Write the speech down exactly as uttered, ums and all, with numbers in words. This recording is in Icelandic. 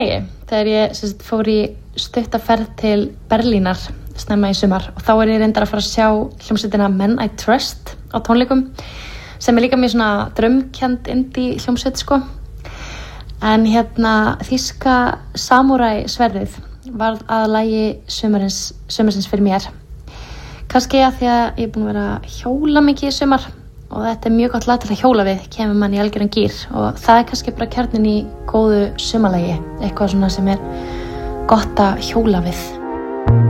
þegar ég sem sagt, fór í stutta ferð til Berlínar snemma í sumar og þá er ég reyndar að fara að sjá hljómsveitina Men I Trust á tónleikum sem er líka mjög svona draumkennd indie hljómsveit sko. En hérna þýska Samurai sverðið varð að lagi sumarins, sumarsins fyrir mér. Kannski að því að ég er búin að vera að hjóla mikið í sumar og þetta er mjög gott lag til að hjóla við, kemur mann í algjöran gír og það er kannski bara kjarninn í góðu sumarlagi, eitthvað svona sem er gott að hjóla við.